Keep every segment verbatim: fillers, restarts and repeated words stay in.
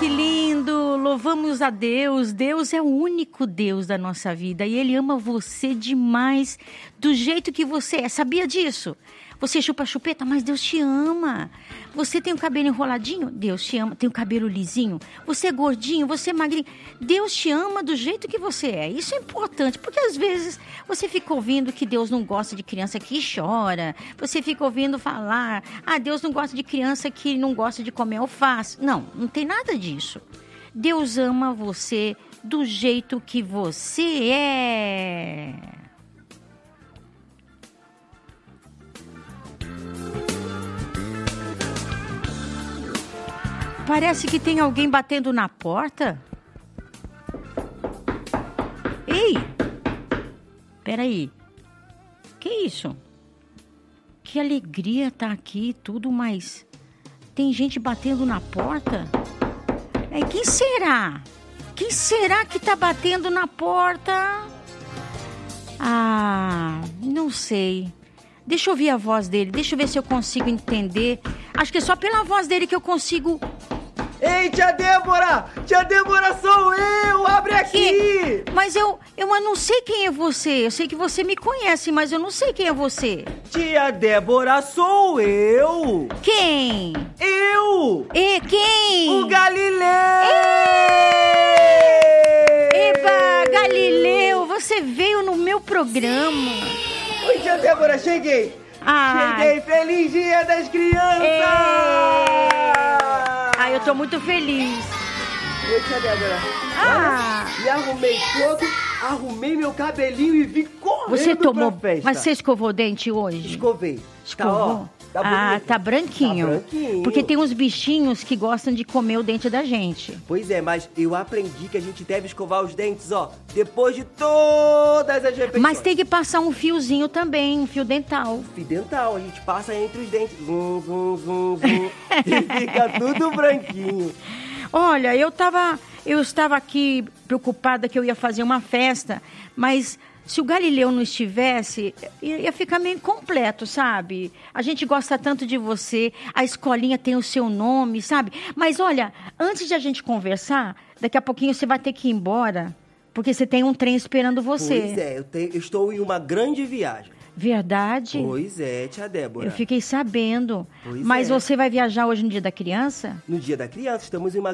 que lindo! Louvamos a Deus. Deus é o único Deus da nossa vida e Ele ama você demais do jeito que você é. Sabia disso? Você chupa chupeta, mas Deus te ama. Você tem o cabelo enroladinho? Deus te ama. Tem o cabelo lisinho? Você é gordinho? Você é magrinho? Deus te ama do jeito que você é. Isso é importante, porque às vezes você fica ouvindo que Deus não gosta de criança que chora. Você fica ouvindo falar, ah, Deus não gosta de criança que não gosta de comer alface. Não, não tem nada disso. Deus ama você do jeito que você é. Parece que tem alguém batendo na porta. Ei! Peraí. Que isso? Que alegria tá aqui, tudo, mas tem gente batendo na porta? É, quem será? Quem será que tá batendo na porta? Ah, não sei. Deixa eu ouvir a voz dele, deixa eu ver se eu consigo entender. Acho que é só pela voz dele que eu consigo... Ei, tia Débora! Tia Débora, sou eu! Abre aqui! Que? Mas eu, eu não sei quem é você. Eu sei que você me conhece, mas eu não sei quem é você. Tia Débora, sou eu! Quem? Eu! E quem? O Galileu! Eba, Galileu, você veio no meu programa. Oi, tia Débora, cheguei! Ah. Cheguei! Feliz Dia das Crianças! Ei. Ah, eu tô muito feliz. Oi, tia Débora. Ah. Olha, me arrumei todo, arrumei meu cabelinho e vim correndo Você tomou, pra festa. Mas você escovou o dente hoje? Escovei. Escovou? Tá, ó, tá ah, bonito. tá branquinho. Tá branquinho. Porque tem uns bichinhos que gostam de comer o dente da gente. Pois é, mas eu aprendi que a gente deve escovar os dentes, ó, depois de todas as refeições. Mas tem que passar um fiozinho também, um fio dental. Fio dental, a gente passa entre os dentes. Zum, zum, zum, zum. E fica tudo branquinho. Olha, eu tava, eu estava aqui preocupada que eu ia fazer uma festa, mas se o Galileu não estivesse, ia ficar meio incompleto, sabe? A gente gosta tanto de você, a escolinha tem o seu nome, sabe? Mas olha, antes de a gente conversar, daqui a pouquinho você vai ter que ir embora, porque você tem um trem esperando você. Pois é, eu, tenho, eu estou em uma grande viagem. Verdade? Pois é, tia Débora. Eu fiquei sabendo. Pois Mas é. você vai viajar hoje no Dia da Criança? No Dia da Criança, estamos em uma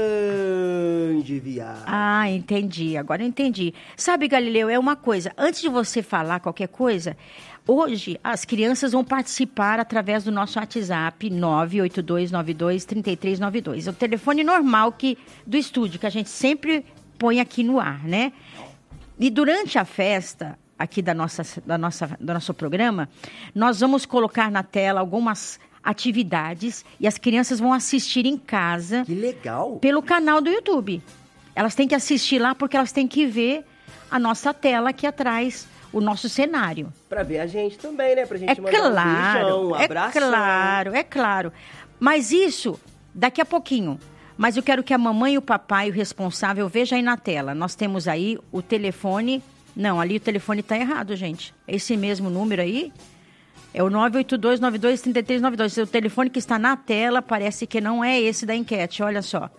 grande viagem. Ah, entendi. Agora eu entendi. Sabe, Galileu, é uma coisa. Antes de você falar qualquer coisa, hoje as crianças vão participar através do nosso WhatsApp nove oito dois nove dois três três nove dois. É o telefone normal que, do estúdio, que a gente sempre põe aqui no ar, né? E durante a festa aqui da nossa, da nossa, do nosso programa, nós vamos colocar na tela algumas atividades e as crianças vão assistir em casa. Que legal! Pelo canal do YouTube. Elas têm que assistir lá porque elas têm que ver a nossa tela aqui atrás, o nosso cenário. Pra ver a gente também, né? Pra gente É mandar claro, um beijão, um é abração. claro, é claro. Mas isso, daqui a pouquinho. Mas eu quero que a mamãe e o papai, o responsável, vejam aí na tela. Nós temos aí o telefone... Não, ali o telefone está errado, gente. Esse mesmo número aí é o nove oito dois nove dois três três nove dois. O telefone que está na tela parece que não é esse da enquete, olha só.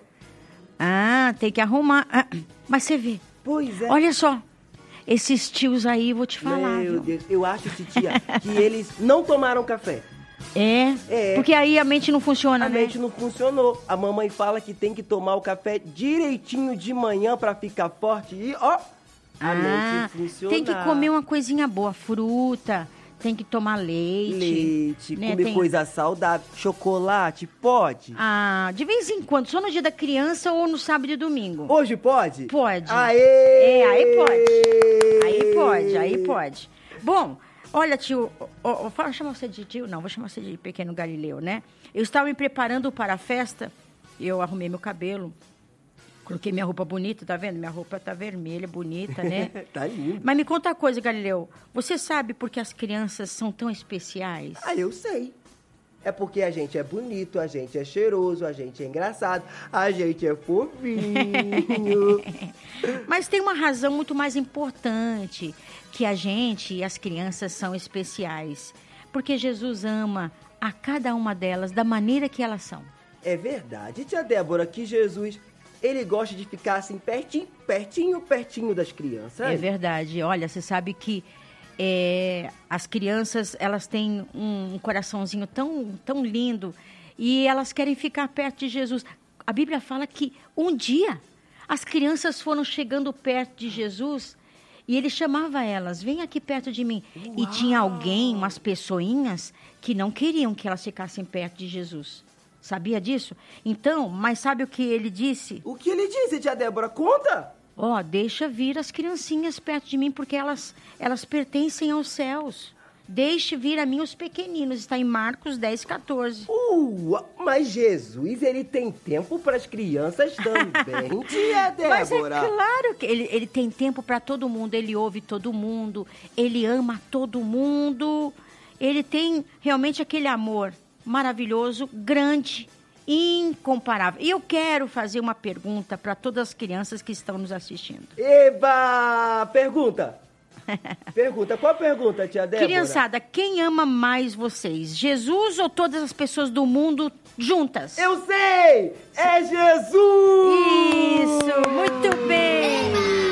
Ah, tem que arrumar. Ah, mas você vê. Pois é. Olha só. Esses tios aí, vou te falar. Meu viu? Deus, eu acho, titia, que eles não tomaram café. É? É. Porque aí a mente não funciona, A né? mente não funcionou. A mamãe fala que tem que tomar o café direitinho de manhã pra ficar forte e, ó... A ah, mente funciona. tem que comer uma coisinha boa, fruta, tem que tomar leite. Leite, né? comer Tem... coisa saudável, chocolate, pode? Ah, de vez em quando, só no dia da criança ou no sábado e domingo. Hoje pode? Pode. Aê! É, aí pode. Aí pode, aí pode. Bom, olha, tio, ó, ó, fala, chama você de tio? Não, vou chamar você de pequeno Galileu, né? Eu estava me preparando para a festa, eu arrumei meu cabelo. Coloquei minha roupa bonita, tá vendo? Minha roupa tá vermelha, bonita, né? Tá lindo. Mas me conta uma coisa, Galileu. Você sabe por que as crianças são tão especiais? Ah, eu sei. É porque a gente é bonito, a gente é cheiroso, a gente é engraçado, a gente é fofinho. Mas tem uma razão muito mais importante, que a gente e as crianças são especiais. Porque Jesus ama a cada uma delas da maneira que elas são. É verdade, tia Débora, que Jesus, ele gosta de ficar assim pertinho, pertinho, pertinho das crianças. É verdade. Olha, você sabe que é, as crianças, elas têm um, um coraçãozinho tão, tão lindo e elas querem ficar perto de Jesus. A Bíblia fala que um dia as crianças foram chegando perto de Jesus e ele chamava elas, vem aqui perto de mim. Uau. E tinha alguém, umas pessoinhas, que não queriam que elas ficassem perto de Jesus. Sabia disso? Então, mas sabe o que ele disse? O que ele disse, tia Débora? Conta! Ó, oh, deixa vir as criancinhas perto de mim, porque elas, elas pertencem aos céus. Deixe vir a mim os pequeninos. Está em Marcos dez, quatorze. Uh, mas Jesus, ele tem tempo para as crianças também, tia Débora. Mas é claro que ele, ele tem tempo para todo mundo. Ele ouve todo mundo. Ele ama todo mundo. Ele tem realmente aquele amor maravilhoso, grande, incomparável. E eu quero fazer uma pergunta para todas as crianças que estão nos assistindo. Eba! Pergunta! Pergunta, qual a pergunta, tia Débora? Criançada, quem ama mais vocês? Jesus ou todas as pessoas do mundo juntas? Eu sei! É Jesus! Isso, muito bem!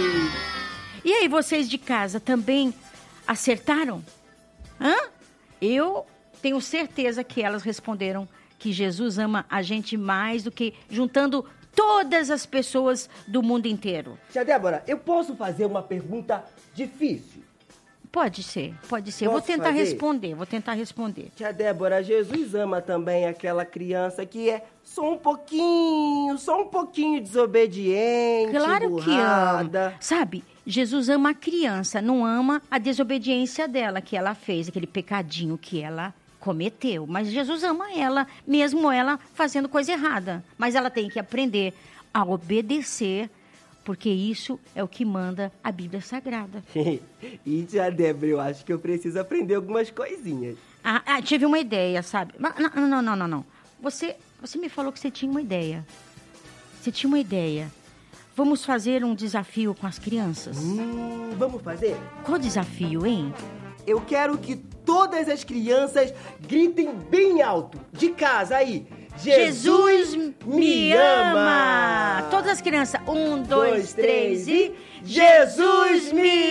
E aí, vocês de casa também acertaram? Hã? Eu tenho certeza que elas responderam que Jesus ama a gente mais do que juntando todas as pessoas do mundo inteiro. Tia Débora, eu posso fazer uma pergunta difícil? Pode ser, pode ser. Posso vou tentar fazer? responder, vou tentar responder. Tia Débora, Jesus ama também aquela criança que é só um pouquinho, só um pouquinho desobediente, Claro burrada. que ama. Sabe, Jesus ama a criança, não ama a desobediência dela, que ela fez, aquele pecadinho que ela cometeu. Mas Jesus ama ela, mesmo ela fazendo coisa errada. Mas ela tem que aprender a obedecer, porque isso é o que manda a Bíblia Sagrada. E, tia Débora, eu acho que eu preciso aprender algumas coisinhas. Ah, ah, tive uma ideia, sabe? Não, não, não, não, não. Você, você me falou que você tinha uma ideia. Você tinha uma ideia. Vamos fazer um desafio com as crianças? Hum, vamos fazer? Qual desafio, hein? Eu quero que todas as crianças gritem bem alto, de casa aí. Jesus, Jesus me ama. ama! Todas as crianças. Um, dois, dois três, três e... Jesus me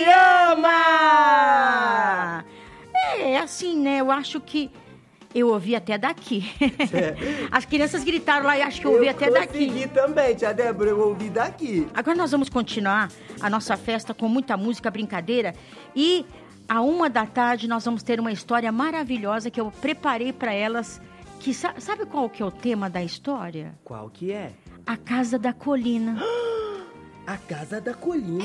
ama! É assim, né? Eu acho que... Eu ouvi até daqui. É. As crianças gritaram lá e acho que eu ouvi eu até daqui. Eu consegui também, tia Débora, eu ouvi daqui. Agora nós vamos continuar a nossa festa com muita música, brincadeira. E à uma da tarde nós vamos ter uma história maravilhosa que eu preparei para elas. Que sabe qual que é o tema da história? Qual que é? A Casa da Colina. A Casa da Colina?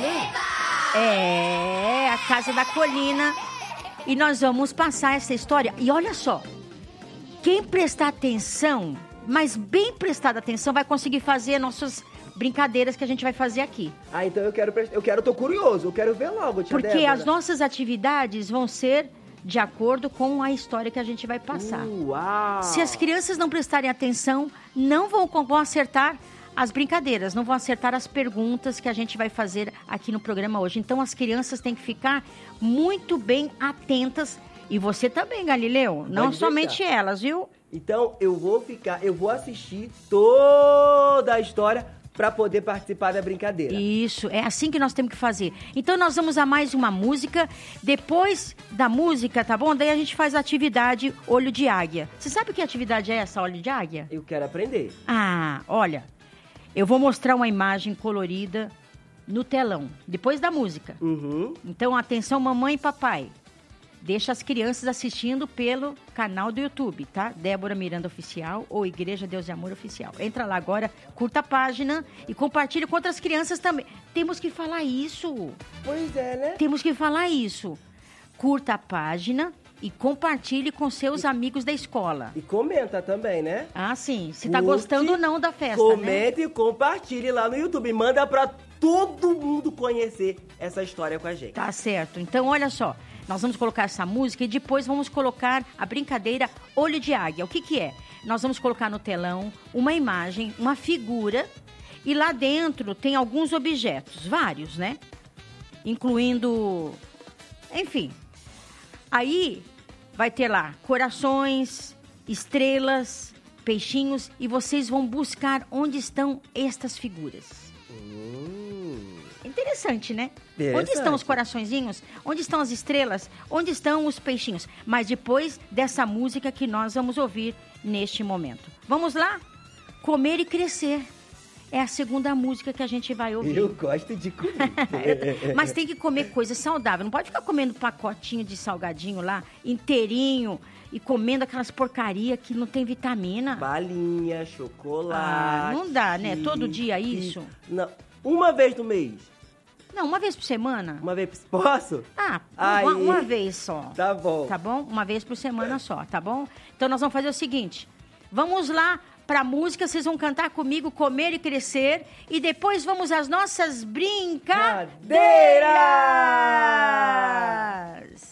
É, a Casa da Colina. E nós vamos passar essa história. E olha só, quem prestar atenção, mas bem prestada atenção, vai conseguir fazer nossas brincadeiras que a gente vai fazer aqui. Ah, então eu quero, eu quero, tô curioso, eu quero ver logo, tia Porque Débora. as nossas atividades vão ser de acordo com a história que a gente vai passar. Uau! Se as crianças não prestarem atenção, não vão, vão acertar as brincadeiras, não vão acertar as perguntas que a gente vai fazer aqui no programa hoje. Então, as crianças têm que ficar muito bem atentas. E você também, Galileu. Não Pode somente deixar. Elas, viu? Então, eu vou ficar, eu vou assistir toda a história para poder participar da brincadeira. Isso, é assim que nós temos que fazer. Então, nós vamos a mais uma música. Depois da música, tá bom? Daí a gente faz a atividade Olho de Águia. Você sabe que atividade é essa, Olho de Águia? Eu quero aprender. Ah, olha, eu vou mostrar uma imagem colorida no telão, depois da música. Uhum. Então, atenção, mamãe e papai. Deixa as crianças assistindo pelo canal do YouTube, tá? Débora Miranda Oficial ou Igreja Deus e Amor Oficial. Entra lá agora, curta a página e compartilhe com outras crianças também. Temos que falar isso. Pois é, né? Temos que falar isso. Curta a página e compartilhe com seus e, amigos da escola. E comenta também, né? Ah, sim. Se tá gostando ou não da festa, comenta né? E compartilhe lá no YouTube. Manda pra todo mundo conhecer essa história com a gente. Tá certo. Então, olha só. Nós vamos colocar essa música e depois vamos colocar a brincadeira Olho de Águia. O que que é? Nós vamos colocar no telão uma imagem, uma figura, e lá dentro tem alguns objetos, vários, né? Incluindo, enfim. Aí vai ter lá corações, estrelas, peixinhos e vocês vão buscar onde estão estas figuras. Hum. Interessante, né? Interessante. Onde estão os coraçõezinhos? Onde estão as estrelas? Onde estão os peixinhos? Mas depois dessa música que nós vamos ouvir neste momento. Vamos lá? Comer e Crescer. É a segunda música que a gente vai ouvir. Eu gosto de comer. Mas tem que comer coisa saudável. Não pode ficar comendo pacotinho de salgadinho lá, inteirinho, e comendo aquelas porcaria que não tem vitamina. Balinha, chocolate. Ah, não dá, né? Todo dia isso? Não. Uma vez no mês. Não, uma vez por semana. Uma vez, posso? Ah, Aí, uma, uma vez só. Tá bom. Tá bom? Uma vez por semana só, tá bom? Então nós vamos fazer o seguinte. Vamos lá pra música, vocês vão cantar comigo Comer e Crescer. E depois vamos às nossas brincadeiras.